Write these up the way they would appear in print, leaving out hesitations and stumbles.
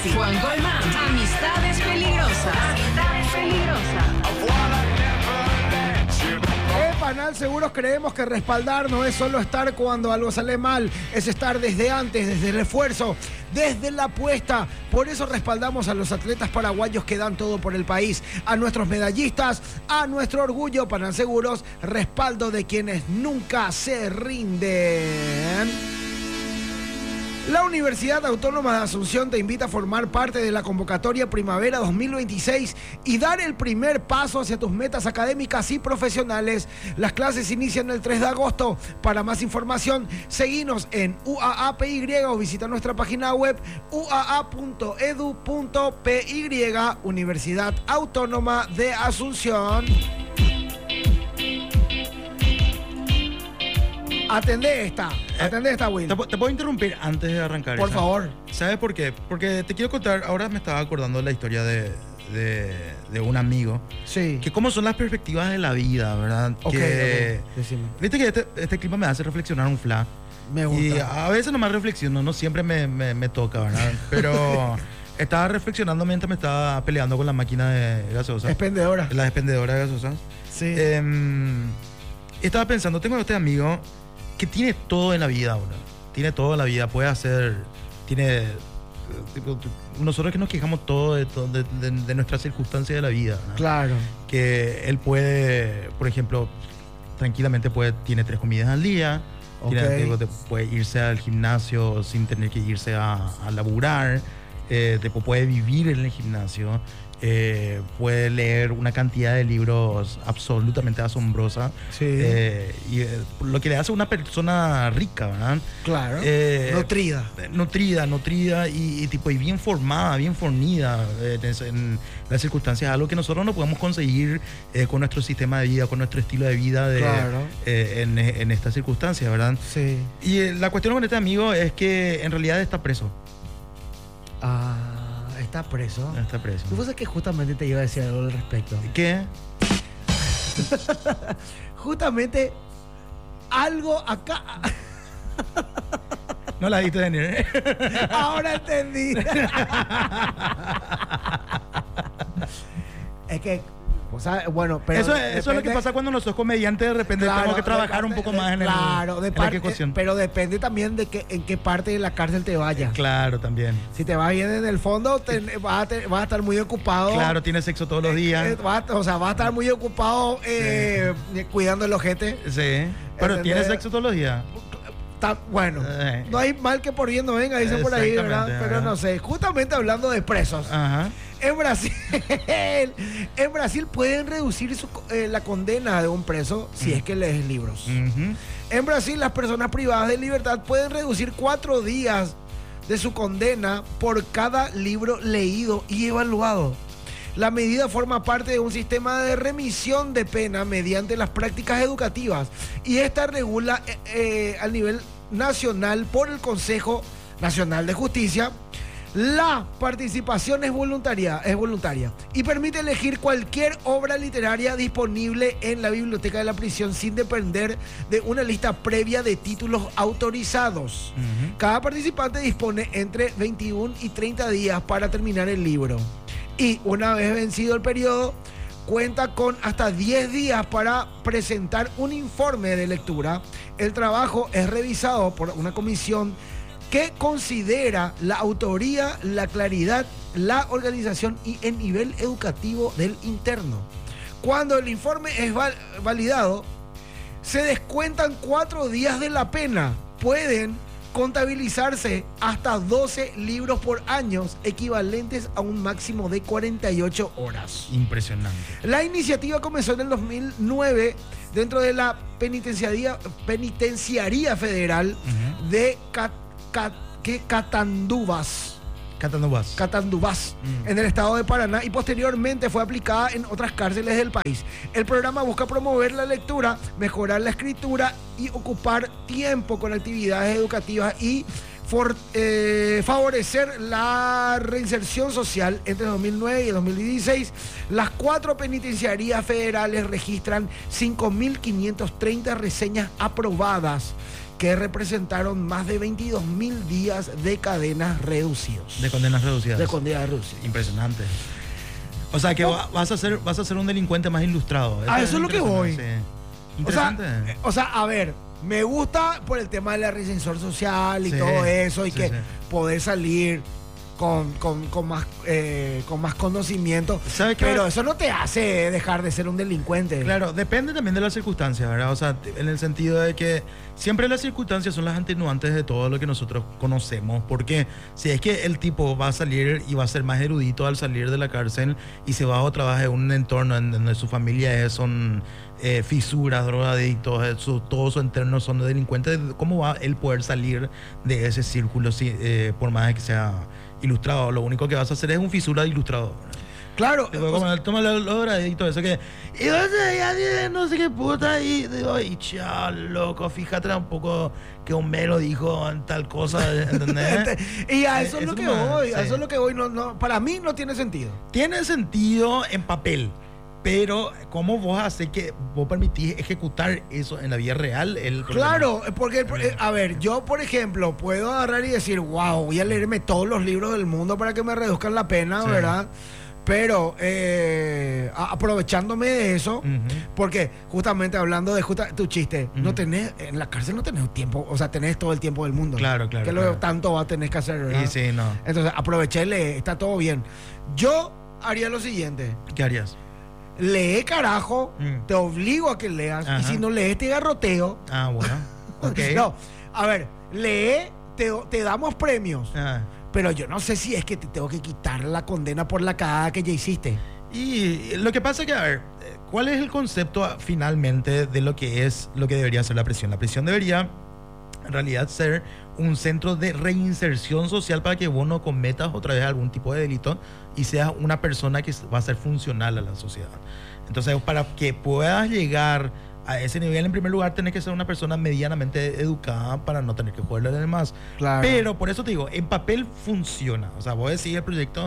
Rossi, Juan Colmán. Amistades peligrosas. Amistades peligrosas. En Panal Seguros creemos que respaldar no es solo estar cuando algo sale mal, es estar desde antes, desde el esfuerzo, desde la apuesta. Por eso respaldamos a los atletas paraguayos que dan todo por el país, a nuestros medallistas, a nuestro orgullo. Panal Seguros, respaldo de quienes nunca se rinden. La Universidad Autónoma de Asunción te invita a formar parte de la convocatoria Primavera 2026 y dar el primer paso hacia tus metas académicas y profesionales. Las clases inician el 3 de agosto. Para más información, seguinos en UAAPY o visita nuestra página web uaa.edu.py. Universidad Autónoma de Asunción. Atendé esta, Will. ¿Te puedo interrumpir antes de arrancar? Por favor. ¿Sabes por qué? Porque te quiero contar, ahora me estaba acordando de la historia de un amigo. Sí. Que cómo son las perspectivas de la vida, ¿verdad? Ok. Decime. Viste que este clima me hace reflexionar un fla. Me gusta. Y a veces nomás reflexiono, no siempre me toca, ¿verdad? Pero estaba reflexionando mientras me estaba peleando con la máquina de gaseosa. Expendedora. La expendedora de gaseosa. Sí. Estaba pensando, tengo este amigo que tiene todo en la vida ahora. Tiene todo en la vida, puede hacer, nosotros que nos quejamos todo de nuestras circunstancias de la vida, ¿no? Claro. Que él puede, por ejemplo, tranquilamente tiene 3 comidas al día, Okay. puede irse al gimnasio sin tener que irse a laburar, puede vivir en el gimnasio, puede leer una cantidad de libros absolutamente asombrosa. Sí. Lo que le hace una persona rica, ¿verdad? Claro. Nutrida y bien formada, bien fornida en las circunstancias, algo que nosotros no podemos conseguir con nuestro sistema de vida, con nuestro estilo de vida Claro. en estas circunstancias, ¿verdad? Sí. Y la cuestión con este amigo es que en realidad está preso. Está preso. Está preso. ¿Tú sabes que justamente te iba a decir algo al respecto? ¿Qué? Justamente algo acá. No la viste venir, ¿eh? Ahora entendí. Es que, o sea, bueno, pero eso es lo que pasa cuando no sos comediante, de repente tenemos que trabajar un poco más en la ejecución. Pero depende también de en qué parte de la cárcel te vayas. Claro, también. Si te vas bien en el fondo, vas a estar muy ocupado. Claro, tienes sexo todos los días. Vas a estar muy ocupado cuidando el ojete. Sí. Pero tienes sexo todos los días. Bueno, no hay mal que por bien no venga, dicen por ahí, ¿verdad? Pero no sé, justamente hablando de presos. Ajá. En Brasil pueden reducir la condena de un preso si es que lees libros. Uh-huh. En Brasil, las personas privadas de libertad pueden reducir 4 días de su condena por cada libro leído y evaluado. La medida forma parte de un sistema de remisión de pena mediante las prácticas educativas y esta regula al nivel nacional por el Consejo Nacional de Justicia. La participación es voluntaria y permite elegir cualquier obra literaria disponible en la biblioteca de la prisión sin depender de una lista previa de títulos autorizados. Uh-huh. Cada participante dispone entre 21 y 30 días para terminar el libro. Y una vez vencido el periodo, cuenta con hasta 10 días para presentar un informe de lectura. El trabajo es revisado por una comisión que considera la autoría, la claridad, la organización y el nivel educativo del interno. Cuando el informe es validado, se descuentan 4 días de la pena. Pueden contabilizarse hasta 12 libros por año, equivalentes a un máximo de 48 horas. Impresionante. La iniciativa comenzó en el 2009 dentro de la Penitenciaría Federal uh-huh. de Catanduvas, en el estado de Paraná, y posteriormente fue aplicada en otras cárceles del país. El programa busca promover la lectura, mejorar la escritura y ocupar tiempo con actividades educativas y favorecer la reinserción social. Entre 2009 y 2016, las 4 penitenciarías federales registran 5.530 reseñas aprobadas que representaron más de 22.000 días de cadenas reducidos. De condenas reducidas. De condenas reducidas. Impresionante. O sea que vas a ser un delincuente más ilustrado. Eso es lo que voy. Sí. Interesante. O sea, a ver, me gusta por el tema de la reinserción social y Sí, todo eso, y sí, que sí. poder salir con más conocimiento. ¿Sabe qué? Pero eso no te hace dejar de ser un delincuente. Claro, depende también de las circunstancias, ¿verdad? O sea, en el sentido de que siempre las circunstancias son las atenuantes de todo lo que nosotros conocemos. Porque si es que el tipo va a salir y va a ser más erudito al salir de la cárcel y se va otra vez a un entorno en donde su familia son fisuras, drogadictos, todo su entorno son de delincuentes, ¿cómo va él poder salir de ese círculo por más de que sea ilustrado? Lo único que vas a hacer es un fisura de ilustrador. Claro. Toma los drogaditos, eso que. Y ya no sé qué puta. Y digo, y chao, loco, fíjate un poco que Homero dijo en tal cosa, ¿entendés? Y a eso es lo que voy. Sí. A eso es lo que voy. No, para mí no tiene sentido. Tiene sentido en papel. Pero, ¿cómo vos haces que vos permitís ejecutar eso en la vida real? Claro, porque, a ver, yo, por ejemplo, puedo agarrar y decir, wow, voy a leerme todos los libros del mundo para que me reduzcan la pena, Sí. ¿verdad? Pero aprovechándome de eso, porque justamente hablando de tu chiste, no tenés, en la cárcel no tenés tiempo, o sea, tenés todo el tiempo del mundo. Claro, claro, Que claro. lo tanto va a tener que hacer, ¿verdad? Y sí, no. Entonces, aprovechele, está todo bien. Yo haría lo siguiente. ¿Qué harías? Lee, carajo, te obligo a que leas. Ajá. Y si no lees, te garroteo. Ah, bueno. Ok. No, a ver, lee, te damos premios. Ah. Pero yo no sé si es que te tengo que quitar la condena por la cagada que ya hiciste. Y lo que pasa es que, a ver, ¿cuál es el concepto finalmente de lo que debería ser la prisión? La prisión debería, en realidad, ser un centro de reinserción social para que vos no cometas otra vez algún tipo de delito y seas una persona que va a ser funcional a la sociedad. Entonces, para que puedas llegar a ese nivel, en primer lugar, tenés que ser una persona medianamente educada para no tener que joderle a los demás. Claro. Pero, por eso te digo, en papel funciona. O sea, vos decís el proyecto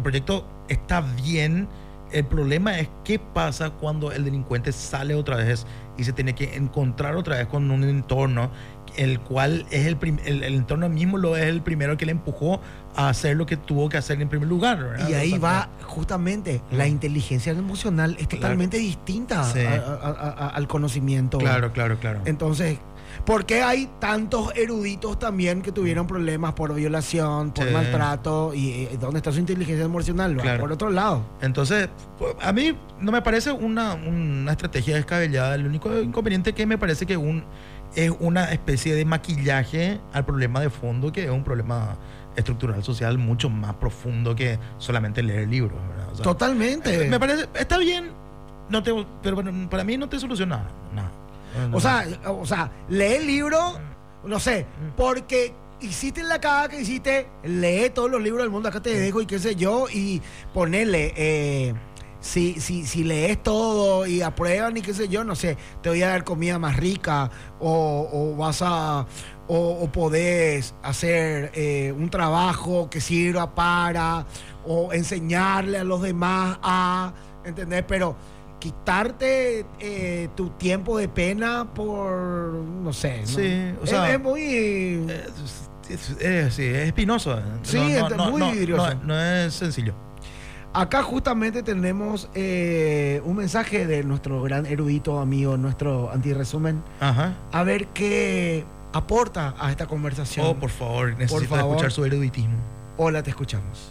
está bien. El problema es qué pasa cuando el delincuente sale otra vez y se tiene que encontrar otra vez con un entorno, el cual es el entorno mismo es el primero que le empujó a hacer lo que tuvo que hacer en primer lugar, ¿verdad? Y ahí O sea, va justamente la inteligencia emocional es totalmente distinta Sí. al conocimiento. Claro. Entonces, ¿por qué hay tantos eruditos también que tuvieron problemas por violación, por Sí. maltrato? ¿Y dónde está su inteligencia emocional? Va Claro. por otro lado. Entonces, a mí no me parece una estrategia descabellada. El único inconveniente que me parece que es una especie de maquillaje al problema de fondo, que es un problema estructural social mucho más profundo que solamente leer libros, ¿verdad? O sea, Totalmente. me parece, está bien, pero bueno, para mí no te soluciona nada. O sea, lee el libro, no sé, porque hiciste la cagada que hiciste, lee todos los libros del mundo, acá te dejo y qué sé yo, y ponele, si lees todo y aprueban y qué sé yo, no sé, te voy a dar comida más rica, o vas a, o podés hacer un trabajo que sirva para, o enseñarle a los demás a, ¿entendés? Pero quitarte tu tiempo de pena por, no sé, ¿no? Sí, o sea, es muy... sí, es espinoso. Sí, es muy vidrioso. No es sencillo. Acá justamente tenemos un mensaje de nuestro gran erudito amigo, nuestro antiresumen, Ajá. a ver qué aporta a esta conversación. Oh, por favor, necesito favor. escuchar su eruditismo. Hola, te escuchamos.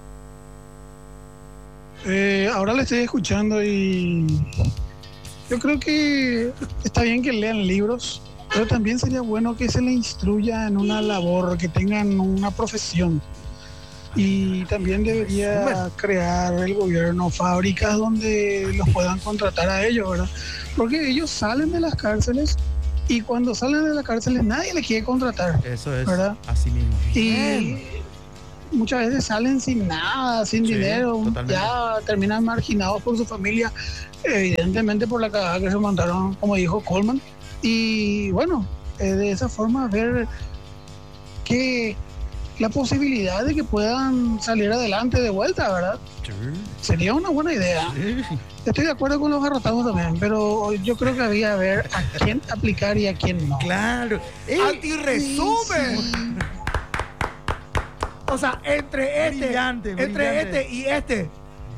Ahora le estoy escuchando y yo creo que está bien que lean libros, pero también sería bueno que se les instruya en una labor, que tengan una profesión. Y también debería crear el gobierno fábricas donde los puedan contratar a ellos, ¿verdad? Porque ellos salen de las cárceles y cuando salen de las cárceles nadie les quiere contratar, Eso es ¿verdad? así mismo. Y muchas veces salen sin nada, sin Sí, dinero, totalmente. ya terminan marginados por su familia, evidentemente por la cagada que se mandaron, como dijo Coleman. Y bueno, de esa forma ver qué la posibilidad de que puedan salir adelante de vuelta, ¿verdad? Sí. Sería una buena idea. Sí. Estoy de acuerdo con los garrotados también, pero yo creo que había que ver a quién aplicar y a quién no. Claro. ¡Antirresumen! O sea, entre este, Brillante, entre brillante. este y este.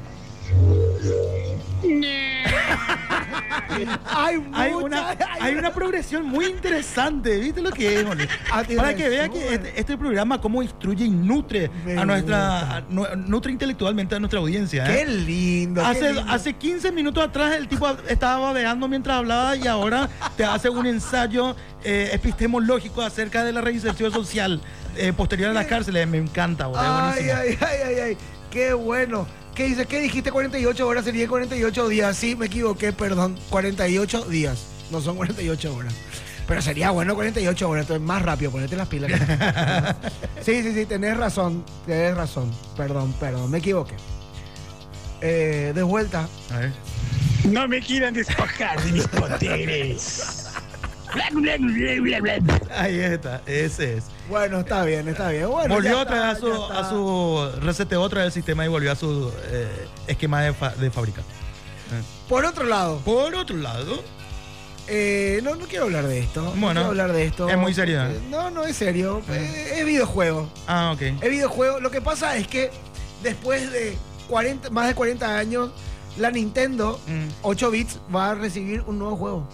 Hay una progresión muy interesante, ¿viste lo que es, boludo? Para que vea que este programa cómo instruye y nutre Me a nutre intelectualmente a nuestra audiencia. Qué lindo. qué lindo. Hace 15 minutos atrás el tipo estaba babeando mientras hablaba y ahora te hace un ensayo epistemológico acerca de la reinserción social posterior a las cárceles. Me encanta, boludo. Es Ay, buenísimo. ay. Qué bueno. ¿Qué dice? ¿Qué dijiste? 48 horas, sería 48 días. Sí, me equivoqué, perdón. 48 días. No son 48 horas. Pero sería bueno 48 horas, entonces más rápido, ponete las pilas. Sí, tenés razón. Perdón, me equivoqué. De vuelta. A ver. No me quieran despojar de mis poderes. Ahí está, ese es. Bueno, está bien. Bueno, Volvió ya otra vez está, a su reseteó otra vez el sistema y volvió a su esquema de fábrica. Por otro lado, Por otro lado, no quiero hablar de esto. No Bueno, quiero hablar de esto. es muy serio. No es serio. Es videojuego. ok. Es videojuego. Lo que pasa es que después de más de 40 años, la Nintendo 8 bits va a recibir un nuevo juego.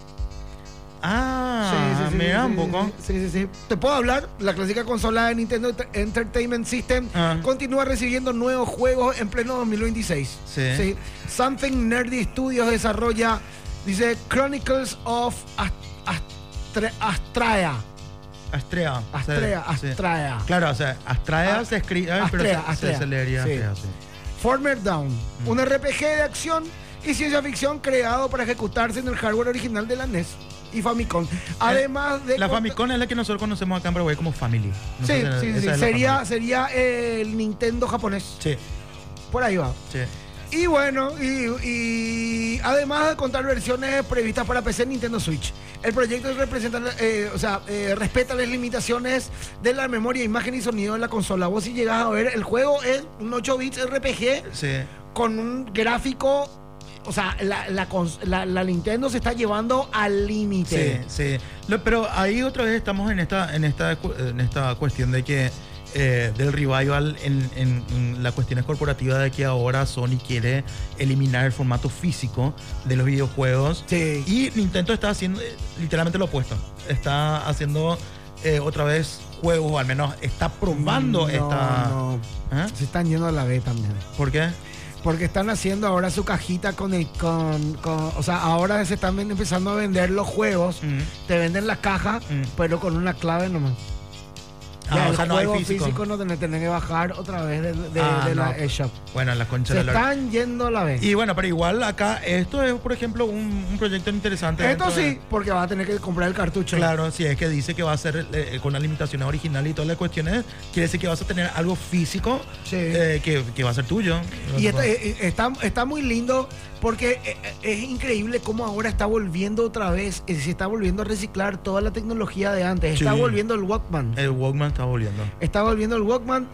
Mira un poco. Sí. ¿Te puedo hablar? La clásica consola de Nintendo Entertainment System continúa recibiendo nuevos juegos en pleno 2026. Sí. Something Nerdy Studios desarrolla, dice, Chronicles of Astrea. Astrea. Astrea. Claro, o sea, Astrea se escribe, pero se leería sí. Astrea, sí. Former Down, un RPG de acción y ciencia ficción creado para ejecutarse en el hardware original de la NES y Famicom. Además de... La Famicom es la que nosotros conocemos acá en Paraguay como Family. Sí. Esa es la Sería el Nintendo japonés. Sí. Por ahí va. Sí. Y bueno, y además de contar versiones previstas para PC, Nintendo Switch. El proyecto respeta las limitaciones de la memoria, imagen y sonido de la consola. Vos si llegás a ver, el juego es un 8 bits RPG con un gráfico. O sea, la Nintendo se está llevando al límite. Sí. Pero ahí otra vez estamos en esta cuestión de que del revival en las cuestiones corporativas de que ahora Sony quiere eliminar el formato físico de los videojuegos. Sí. Y Nintendo está haciendo literalmente lo opuesto. Está haciendo otra vez juegos, o al menos está probando No. Se están yendo a la B también. ¿Por qué? Porque están haciendo ahora su cajita o sea, ahora se están empezando a vender los juegos. Te venden la caja, pero con una clave nomás. Ya, el no hay juego físico. físico no tenés que bajar otra vez de la eShop. Bueno, la concha Se de la están yendo a la vez. Y bueno, pero igual acá, esto es, por ejemplo, un proyecto interesante. Esto sí, porque vas a tener que comprar el cartucho. Claro, si es que dice que va a ser con las limitaciones originales y todas las cuestiones, quiere decir que vas a tener algo físico que va a ser tuyo. Y está muy lindo porque es increíble cómo ahora está volviendo otra vez, se está volviendo a reciclar toda la tecnología de antes. Está volviendo el Walkman. El Walkman está volviendo. Está volviendo el Walkman,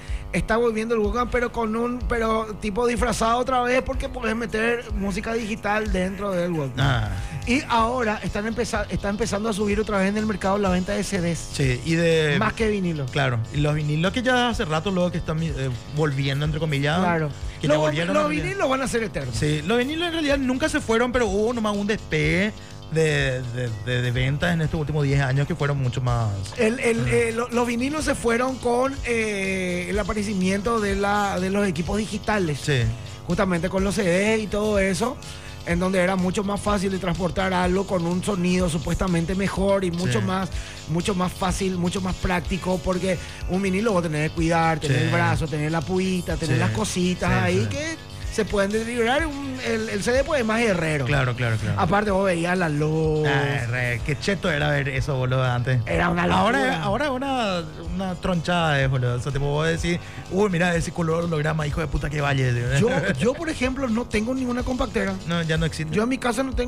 pero tipo disfrazado otra vez porque puedes meter música digital dentro del Walkman. Y ahora está empezando a subir otra vez en el mercado la venta de CDs. Sí, más que vinilo. Claro, y los vinilos que ya hace rato luego que están volviendo, entre comillas. Claro. Los vinilos van a ser eternos. Sí, los vinilos en realidad nunca se fueron, pero hubo nomás un despegue de ventas en estos últimos 10 años que fueron mucho más. Los vinilos se fueron con el aparecimiento de los equipos digitales. Sí. Justamente con los CDs y todo eso, en donde era mucho más fácil de transportar algo con un sonido supuestamente mejor y mucho más fácil, mucho más práctico, porque un vinilo vos tenés que cuidar, tener el brazo, tener la puita, tener las cositas ahí que se pueden deteriorar. El CD pues es más herrero. Claro. Aparte vos veías la luz. Qué cheto era ver eso, boludo, antes. Era una locura. Ahora es una tronchada, boludo. O sea, te puedo decir, mira ese color holograma, hijo de puta, que vaya. Yo, por ejemplo, no tengo ninguna compactera. No, ya no existe. Yo en mi casa no tengo